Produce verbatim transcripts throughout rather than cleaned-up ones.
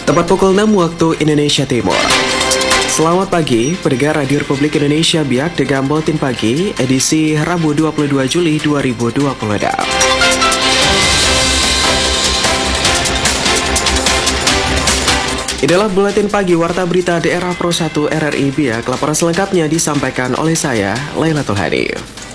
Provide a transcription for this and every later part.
Tepat pukul enam waktu Indonesia Timur. Selamat pagi, pendengar Radio Republik Indonesia Biak dengan Buletin Pagi, edisi Rabu dua puluh dua Juli dua ribu dua puluh enam. Inilah Buletin Pagi Warta Berita Daerah Pro satu R R I Biak. Laporan selengkapnya disampaikan oleh saya, Lailatul Hadi.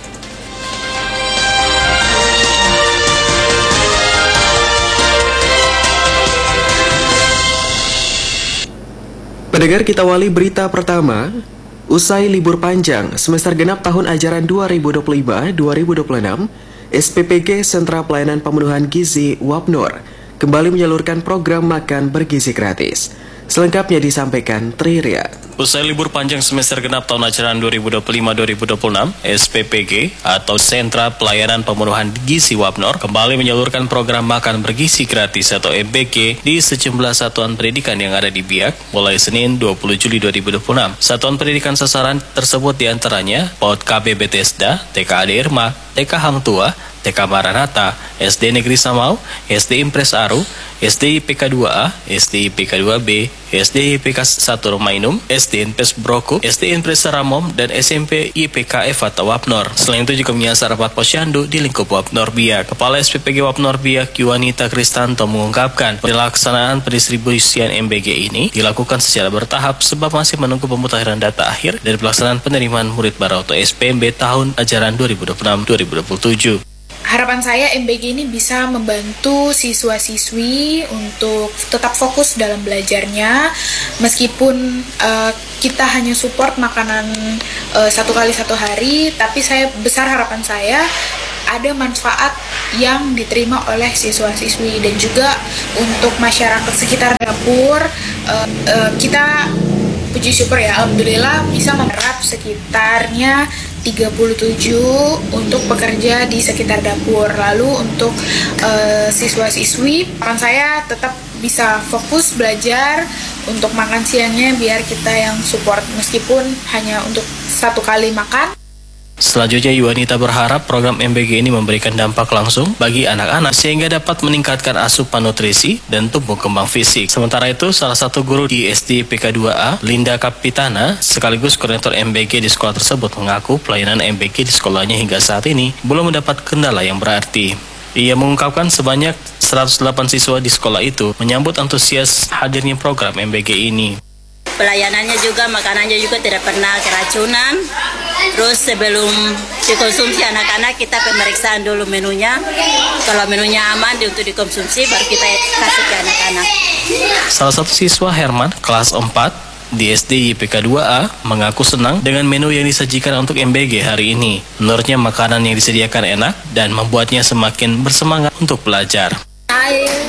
Pendengar, kita awali berita pertama. Usai libur panjang semester genap tahun ajaran dua ribu dua puluh lima dua ribu dua puluh enam, S P P G Sentra Pelayanan Pemenuhan Gizi Wapnor kembali menyalurkan program makan bergizi gratis. Selengkapnya disampaikan Tri Riyad. Usai libur panjang semester genap tahun ajaran dua ribu dua puluh lima dua ribu dua puluh enam, S P P G atau Sentra Pelayanan Pemenuhan Gizi Wapnor kembali menyalurkan program makan bergizi gratis atau M B G di sejumlah satuan pendidikan yang ada di Biak mulai Senin dua puluh Juli dua ribu dua puluh enam. Satuan pendidikan sasaran tersebut diantaranya P O D K B Bethesda, T K A D Irma, T K Hang Tua, T K Maranatha, S D Negeri Samau, S D Impres Aru, S D I P K dua A, S D I P K dua B, S D I P K satu Romainum, S D Impres Broko, S D Impres Saramom, dan S M P I P K F atau Wapnor. Selain itu juga menyasar empat posyandu di lingkup Wapnor Biak. Kepala S P P G Wapnor Biak, Yuanita Kristanto, mengungkapkan pelaksanaan pendistribusian M B G ini dilakukan secara bertahap sebab masih menunggu pemutahiran data akhir dari pelaksanaan penerimaan murid baru atau S P M B tahun ajaran dua ribu dua puluh enam dua ribu dua puluh tujuh. Harapan saya M B G ini bisa membantu siswa-siswi untuk tetap fokus dalam belajarnya meskipun uh, kita hanya support makanan uh, satu kali satu hari, tapi saya besar harapan saya ada manfaat yang diterima oleh siswa-siswi dan juga untuk masyarakat sekitar dapur. uh, uh, kita puji syukur ya, alhamdulillah bisa menyerap sekitarnya tiga puluh tujuh untuk pekerja di sekitar dapur. Lalu untuk uh, siswa-siswi, harapan saya tetap bisa fokus belajar untuk makan siangnya biar kita yang support meskipun hanya untuk satu kali makan. Selanjutnya, Yuanita berharap program M B G ini memberikan dampak langsung bagi anak-anak sehingga dapat meningkatkan asupan nutrisi dan tumbuh kembang fisik. Sementara itu, salah satu guru di S D I P K dua A, Linda Kapitana, sekaligus koordinator M B G di sekolah tersebut mengaku pelayanan M B G di sekolahnya hingga saat ini belum mendapat kendala yang berarti. Ia mengungkapkan sebanyak seratus delapan siswa di sekolah itu menyambut antusias hadirnya program M B G ini. Pelayanannya juga, makanannya juga tidak pernah keracunan. Terus sebelum dikonsumsi anak-anak kita pemeriksaan dulu menunya. Kalau menunya aman untuk dikonsumsi baru kita kasih ke anak-anak. Salah satu siswa Herman kelas empat di S D I P K dua A mengaku senang dengan menu yang disajikan untuk M B G hari ini. Menurutnya makanan yang disediakan enak dan membuatnya semakin bersemangat untuk belajar. Ayam,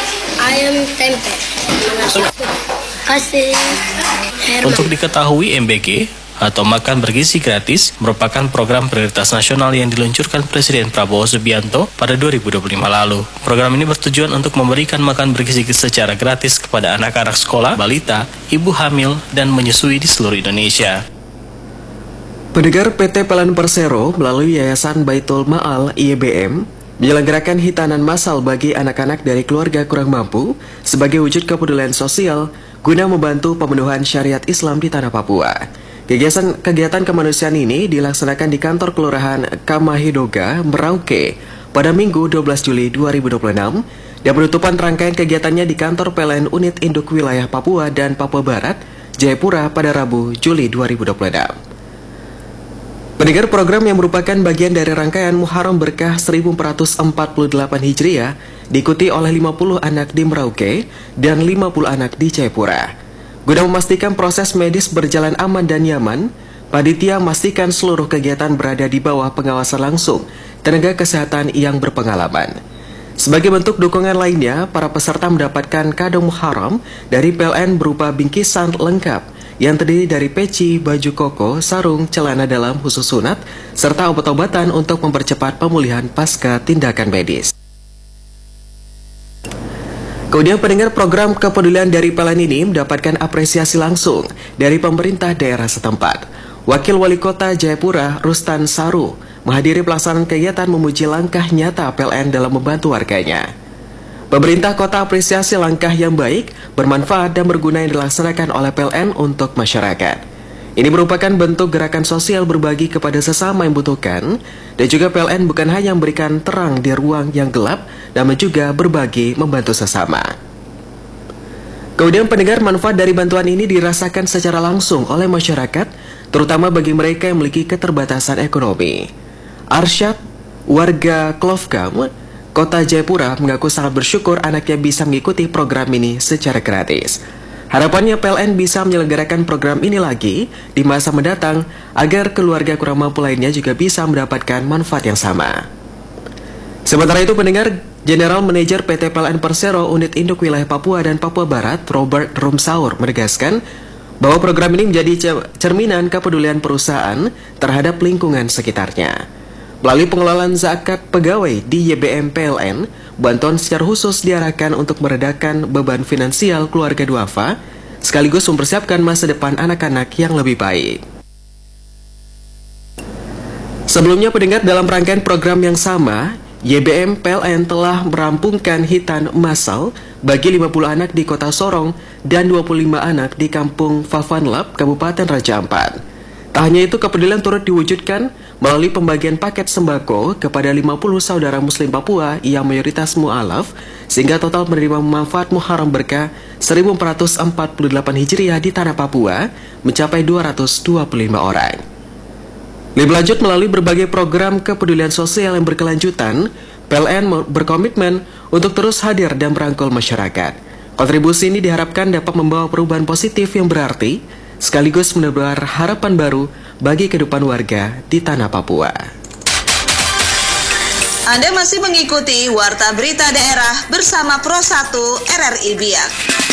ayam tempe. Kasih. Untuk diketahui, M B G atau makan bergizi gratis merupakan program prioritas nasional yang diluncurkan Presiden Prabowo Subianto pada dua ribu dua puluh lima lalu. Program ini bertujuan untuk memberikan makan bergizi secara gratis kepada anak-anak sekolah, balita, ibu hamil, dan menyusui di seluruh Indonesia. Pendengar, P T P L N Persero melalui Yayasan Baitul Ma'al I B M menyelenggarakan hitanan massal bagi anak-anak dari keluarga kurang mampu sebagai wujud kepedulian sosial guna membantu pemenuhan syariat Islam di tanah Papua. Kegiatan, kegiatan kemanusiaan ini dilaksanakan di kantor Kelurahan Kamahidoga, Merauke pada Minggu dua belas Juli dua ribu dua puluh enam dan penutupan rangkaian kegiatannya di kantor P L N Unit Induk Wilayah Papua dan Papua Barat, Jayapura pada Rabu Juli dua ribu dua puluh enam. Pendengar, program yang merupakan bagian dari rangkaian Muharram Berkah seribu empat ratus empat puluh delapan Hijriah diikuti oleh lima puluh anak di Merauke dan lima puluh anak di Jayapura. Guna memastikan proses medis berjalan aman dan nyaman, panitia memastikan seluruh kegiatan berada di bawah pengawasan langsung tenaga kesehatan yang berpengalaman. Sebagai bentuk dukungan lainnya, para peserta mendapatkan kado Muharram dari P L N berupa bingkisan lengkap yang terdiri dari peci, baju koko, sarung, celana dalam khusus sunat, serta obat-obatan untuk mempercepat pemulihan pasca tindakan medis. Kemudian pendengar, program kepedulian dari P L N ini mendapatkan apresiasi langsung dari pemerintah daerah setempat. Wakil Wali Kota Jayapura, Rustan Saru, menghadiri pelaksanaan kegiatan memuji langkah nyata P L N dalam membantu warganya. Pemerintah kota apresiasi langkah yang baik, bermanfaat dan berguna yang dilaksanakan oleh P L N untuk masyarakat. Ini merupakan bentuk gerakan sosial berbagi kepada sesama yang membutuhkan, dan juga P L N bukan hanya memberikan terang di ruang yang gelap, namun juga berbagi membantu sesama. Kemudian pendengar, manfaat dari bantuan ini dirasakan secara langsung oleh masyarakat, terutama bagi mereka yang memiliki keterbatasan ekonomi. Arsyad, warga Klovkam, Kota Jayapura, mengaku sangat bersyukur anaknya bisa mengikuti program ini secara gratis. Harapannya P L N bisa menyelenggarakan program ini lagi di masa mendatang agar keluarga kurang mampu lainnya juga bisa mendapatkan manfaat yang sama. Sementara itu, pendengar, General Manager P T P L N Persero Unit Induk Wilayah Papua dan Papua Barat, Robert Rumsaur, menegaskan bahwa program ini menjadi cerminan kepedulian perusahaan terhadap lingkungan sekitarnya. Melalui pengelolaan zakat pegawai di Y B M P L N, bantuan secara khusus diarahkan untuk meredakan beban finansial keluarga duafa, sekaligus mempersiapkan masa depan anak-anak yang lebih baik. Sebelumnya, pendengar, dalam rangkaian program yang sama, Y B M P L N telah merampungkan hitan massal bagi lima puluh anak di Kota Sorong dan dua puluh lima anak di Kampung Fafanlap, Kabupaten Raja Ampat. Tak hanya itu, kepedulian turut diwujudkan melalui pembagian paket sembako kepada lima puluh saudara muslim Papua yang mayoritas mu'alaf, sehingga total menerima manfaat Muharram Berkah seribu empat ratus empat puluh delapan Hijriah di tanah Papua mencapai dua ratus dua puluh lima orang. Lebih lanjut, melalui berbagai program kepedulian sosial yang berkelanjutan, P L N berkomitmen untuk terus hadir dan merangkul masyarakat. Kontribusi ini diharapkan dapat membawa perubahan positif yang berarti, sekaligus menebar harapan baru bagi kehidupan warga di tanah Papua. Anda masih mengikuti Warta Berita Daerah bersama Pro satu R R I Biak.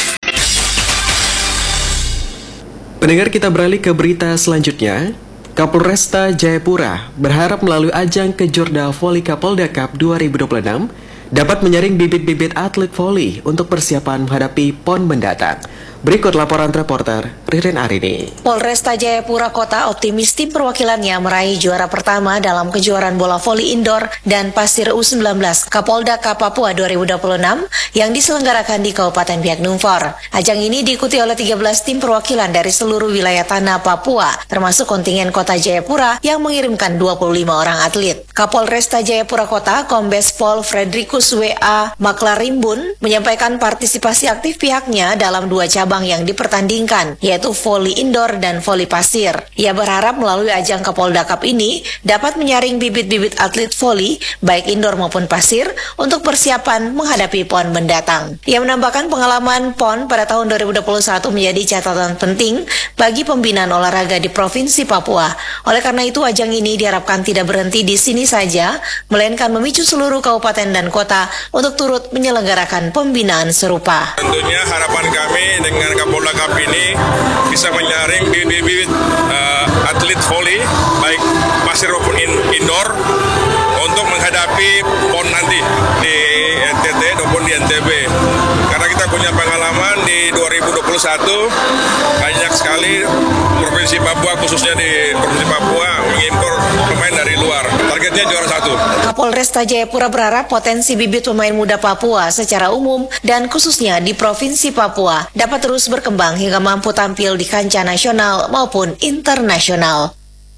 Pendengar, kita beralih ke berita selanjutnya. Kapolresta Jayapura berharap melalui ajang Kejurda Voli Kapolda Cup dua ribu dua puluh enam dapat menyaring bibit-bibit atlet voli untuk persiapan menghadapi P O N mendatang. Berikut laporan reporter Ririn Arini. Polresta Jayapura Kota optimis tim perwakilannya meraih juara pertama dalam kejuaraan bola voli indoor dan pasir U sembilan belas Kapolda Cup Papua dua ribu dua puluh enam yang diselenggarakan di Kabupaten Biak Numfor. Ajang ini diikuti oleh tiga belas tim perwakilan dari seluruh wilayah tanah Papua, termasuk kontingen Kota Jayapura yang mengirimkan dua puluh lima orang atlet. Kapolresta Jayapura Kota, Kombes Pol Frederikus W A Maklarimbun, menyampaikan partisipasi aktif pihaknya dalam dua cabang yang dipertandingkan, yaitu voli indoor dan voli pasir. Ia berharap melalui ajang Kapolda Cup ini dapat menyaring bibit-bibit atlet voli, baik indoor maupun pasir, untuk persiapan menghadapi P O N mendatang. Ia menambahkan pengalaman P O N pada tahun dua ribu dua puluh satu menjadi catatan penting bagi pembinaan olahraga di Provinsi Papua. Oleh karena itu, ajang ini diharapkan tidak berhenti di sini saja, melainkan memicu seluruh kabupaten dan kota untuk turut menyelenggarakan pembinaan serupa. Tentunya harapan kami dengan dengan Kapolda Cup ini bisa menyaring bibit-bibit uh, atlet voli baik pasir maupun in, indoor untuk menghadapi P O N nanti di N T T maupun di N T B. Karena kita punya pengalaman di dua ribu dua puluh satu banyak sekali Provinsi Papua, khususnya di Provinsi Papua, mengimpor pemain dari luar. Targetnya juara satu. Kapolresta Jayapura berharap potensi bibit pemain muda Papua secara umum dan khususnya di Provinsi Papua dapat terus berkembang hingga mampu tampil di kancah nasional maupun internasional.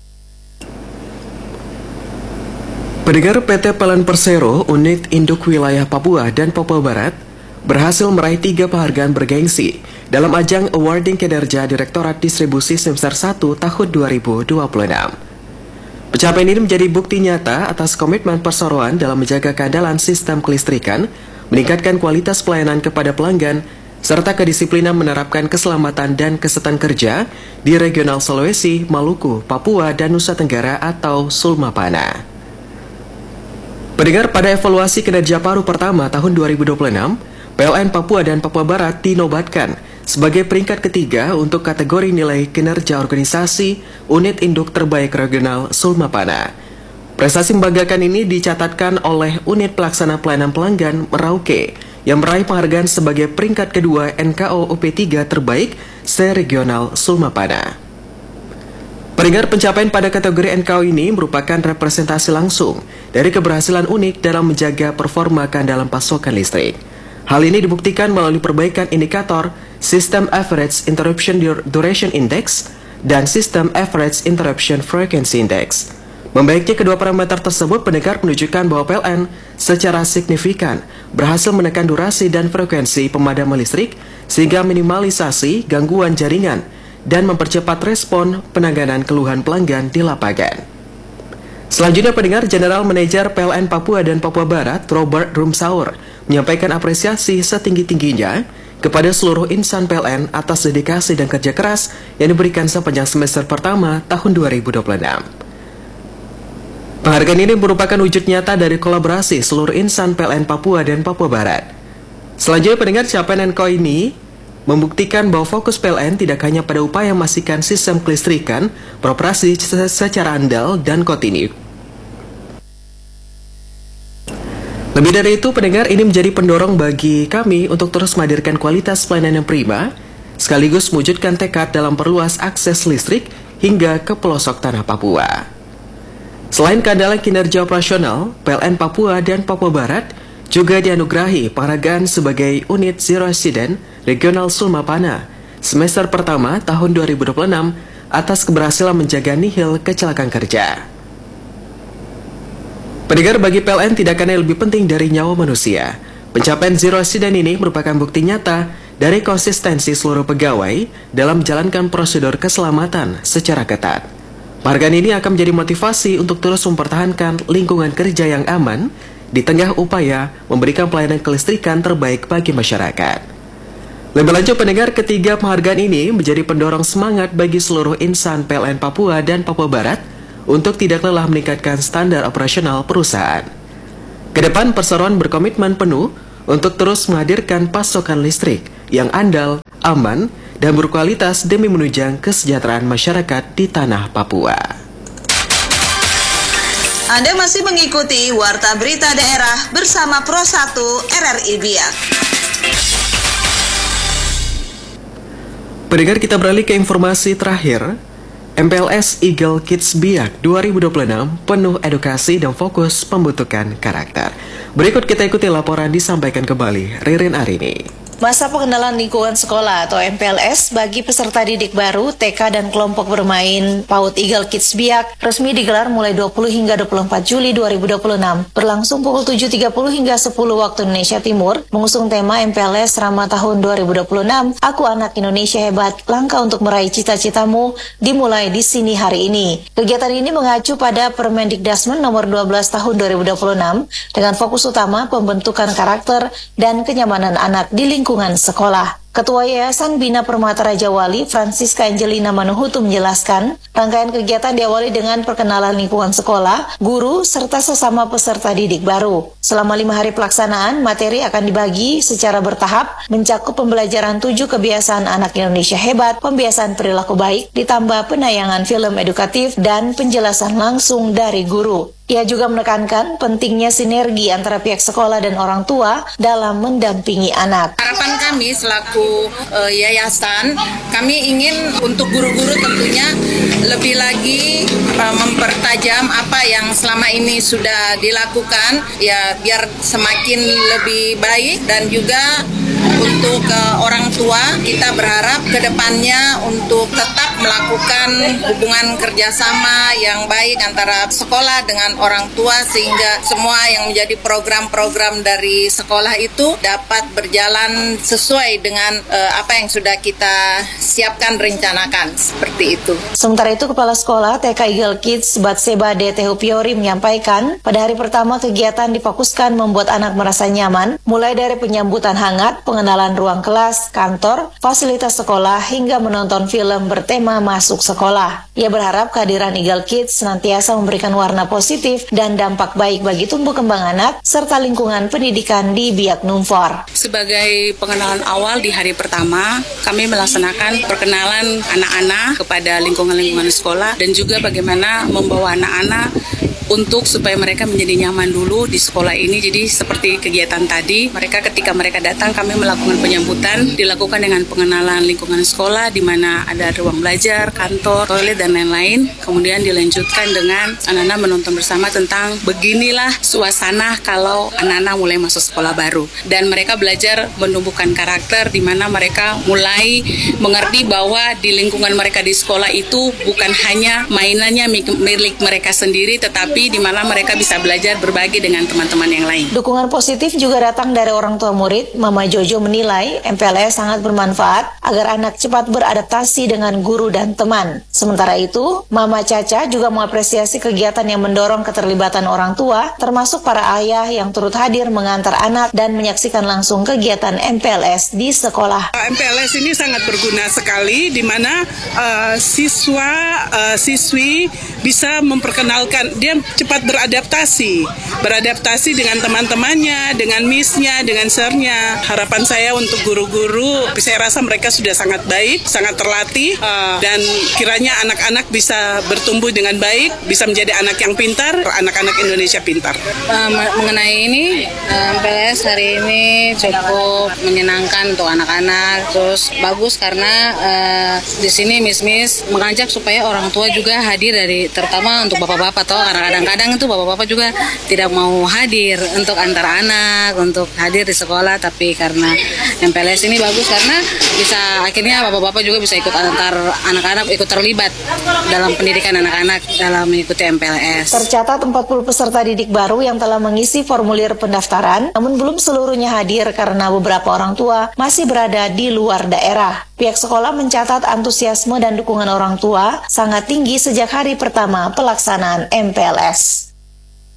Pendengar, P T P L N Persero Unit Induk Wilayah Papua dan Papua Barat berhasil meraih tiga penghargaan bergengsi dalam ajang Awarding Kinerja Direktorat Distribusi Semester satu tahun dua ribu dua puluh enam. Pencapaian ini menjadi bukti nyata atas komitmen perseroan dalam menjaga keandalan sistem kelistrikan, meningkatkan kualitas pelayanan kepada pelanggan, serta kedisiplinan menerapkan keselamatan dan kesehatan kerja di regional Sulawesi, Maluku, Papua, dan Nusa Tenggara atau Sulmapana. Pendengar, pada evaluasi kinerja paruh pertama tahun dua ribu dua puluh enam, P L N Papua dan Papua Barat dinobatkan sebagai peringkat ketiga untuk kategori nilai kinerja organisasi unit induk terbaik regional Sulmapana. Prestasi membanggakan ini dicatatkan oleh unit pelaksana pelayanan pelanggan Merauke yang meraih penghargaan sebagai peringkat kedua N K O U P tiga terbaik se-regional Sulmapana. Pendengar, pencapaian pada kategori N K O ini merupakan representasi langsung dari keberhasilan unit dalam menjaga performa keandalan pasokan listrik. Hal ini dibuktikan melalui perbaikan indikator System Average Interruption Duration Index dan System Average Interruption Frequency Index. Membaiknya kedua parameter tersebut, pendengar, menunjukkan bahwa P L N secara signifikan berhasil menekan durasi dan frekuensi pemadaman listrik sehingga minimalisasi gangguan jaringan dan mempercepat respon penanganan keluhan pelanggan di lapangan. Selanjutnya, pendengar, General Manager P L N Papua dan Papua Barat, Robert Rumsaur, menyampaikan apresiasi setinggi-tingginya kepada seluruh insan P L N atas dedikasi dan kerja keras yang diberikan sepanjang semester pertama tahun dua ribu dua puluh enam. Penghargaan ini merupakan wujud nyata dari kolaborasi seluruh insan P L N Papua dan Papua Barat. Selanjutnya, pendengar, capaian N K O ini membuktikan bahwa fokus P L N tidak hanya pada upaya memastikan sistem kelistrikan beroperasi secara andal dan kontinu. Lebih dari itu, pendengar, ini menjadi pendorong bagi kami untuk terus menghadirkan kualitas pelayanan yang prima, sekaligus mewujudkan tekad dalam perluas akses listrik hingga ke pelosok tanah Papua. Selain keandalan kinerja operasional, P L N Papua dan Papua Barat juga dianugerahi penghargaan sebagai unit Zero Accident Regional Sulmapana semester pertama tahun dua ribu dua puluh enam atas keberhasilan menjaga nihil kecelakaan kerja. Pendengar, bagi P L N tidak akan lebih penting dari nyawa manusia. Pencapaian Zero Accident ini merupakan bukti nyata dari konsistensi seluruh pegawai dalam menjalankan prosedur keselamatan secara ketat. Penghargaan ini akan menjadi motivasi untuk terus mempertahankan lingkungan kerja yang aman di tengah upaya memberikan pelayanan kelistrikan terbaik bagi masyarakat. Lebih lanjut, pendengar, ketiga penghargaan ini menjadi pendorong semangat bagi seluruh insan P L N Papua dan Papua Barat untuk tidak lelah meningkatkan standar operasional perusahaan. Kedepan, perseroan berkomitmen penuh untuk terus menghadirkan pasokan listrik yang andal, aman, dan berkualitas demi menunjang kesejahteraan masyarakat di tanah Papua. Anda masih mengikuti Warta Berita Daerah bersama Pro satu R R I Biak. Pendengar, kita beralih ke informasi terakhir. M P L S Eagle Kids Biak dua ribu dua puluh enam penuh edukasi dan fokus pembentukan karakter. Berikut kita ikuti laporan disampaikan kembali Ririn Arini. Masa pengenalan lingkungan sekolah atau M P L S bagi peserta didik baru T K dan kelompok bermain PAUD Eagle Kids Biak resmi digelar mulai dua puluh hingga dua puluh empat Juli dua ribu dua puluh enam. Berlangsung pukul tujuh tiga puluh hingga sepuluh waktu Indonesia Timur, mengusung tema M P L S Rama tahun dua ribu dua puluh enam, Aku Anak Indonesia Hebat, Langkah untuk Meraih Cita-Citamu, dimulai di sini hari ini. Kegiatan ini mengacu pada Permendikdasmen nomor dua belas tahun dua ribu dua puluh enam dengan fokus utama pembentukan karakter dan kenyamanan anak di lingkungan sekolah. Ketua Yayasan Bina Permata Raja Wali, Francisca Angelina Manuhutu, menjelaskan, rangkaian kegiatan diawali dengan perkenalan lingkungan sekolah, guru, serta sesama peserta didik baru. Selama lima hari pelaksanaan, materi akan dibagi secara bertahap, mencakup pembelajaran tujuh kebiasaan anak Indonesia hebat, pembiasaan perilaku baik, ditambah penayangan film edukatif, dan penjelasan langsung dari guru. Ia juga menekankan pentingnya sinergi antara pihak sekolah dan orang tua dalam mendampingi anak. Harapan kami selaku uh, yayasan, kami ingin untuk guru-guru tentunya lebih lagi uh, mempertajam apa yang selama ini sudah dilakukan, ya biar semakin lebih baik. Dan juga untuk uh, orang tua, kita berharap ke depannya untuk tetap melakukan hubungan kerjasama yang baik antara sekolah dengan orang tua, sehingga semua yang menjadi program-program dari sekolah itu dapat berjalan sesuai dengan uh, apa yang sudah kita siapkan, rencanakan, seperti itu. Sementara itu, Kepala Sekolah T K Eagle Kids Batseba D. Tehupiori menyampaikan, pada hari pertama kegiatan difokuskan membuat anak merasa nyaman, mulai dari penyambutan hangat, pengenalan ruang kelas, kantor, fasilitas sekolah, hingga menonton film bertema masuk sekolah. Ia berharap kehadiran Eagle Kids senantiasa memberikan warna positif dan dampak baik bagi tumbuh kembang anak serta lingkungan pendidikan di Biak Numfor. Sebagai pengenalan awal di hari pertama, kami melaksanakan perkenalan anak-anak kepada lingkungan-lingkungan sekolah dan juga bagaimana membawa anak-anak untuk supaya mereka menjadi nyaman dulu di sekolah ini. Jadi seperti kegiatan tadi, mereka ketika mereka datang kami melakukan penyambutan, dilakukan dengan pengenalan lingkungan sekolah di mana ada ruang belajar, kantor, toilet dan lain-lain. Kemudian dilanjutkan dengan anak-anak menonton bersama tentang beginilah suasana kalau anak-anak mulai masuk sekolah baru. Dan mereka belajar menumbuhkan karakter di mana mereka mulai mengerti bahwa di lingkungan mereka di sekolah itu bukan hanya mainannya milik mereka sendiri, tetapi di mana mereka bisa belajar berbagi dengan teman-teman yang lain. Dukungan positif juga datang dari orang tua murid. Mama Jojo menilai M P L S sangat bermanfaat agar anak cepat beradaptasi dengan guru dan teman. Sementara itu, Mama Caca juga mengapresiasi kegiatan yang mendorong keterlibatan orang tua, termasuk para ayah yang turut hadir mengantar anak dan menyaksikan langsung kegiatan M P L S di sekolah. M P L S ini sangat berguna sekali, di mana uh, siswa, uh, siswi bisa memperkenalkan, dia cepat beradaptasi, beradaptasi dengan teman-temannya, dengan miss-nya, dengan sir-nya. Harapan saya untuk guru-guru, saya rasa mereka sudah sangat baik, sangat terlatih, uh, dan kiranya anak-anak bisa bertumbuh dengan baik, bisa menjadi anak yang pintar, anak-anak Indonesia pintar. Uh, mengenai ini, uh, M P L S hari ini cukup menyenangkan untuk anak-anak, terus bagus karena uh, di sini miss-miss mengajak supaya orang tua juga hadir, dari terutama untuk bapak-bapak, toh karena kadang-kadang itu bapak-bapak juga tidak mau hadir untuk antar anak, untuk hadir di sekolah, tapi karena M P L S ini bagus karena bisa akhirnya bapak-bapak juga bisa ikut antar anak-anak, ikut terlibat dalam pendidikan anak-anak dalam mengikuti M P L S. Tercatat empat puluh peserta didik baru yang telah mengisi formulir pendaftaran, namun belum seluruhnya hadir karena beberapa orang tua masih berada di luar daerah. Pihak sekolah mencatat antusiasme dan dukungan orang tua sangat tinggi sejak hari pertama pelaksanaan M P L S.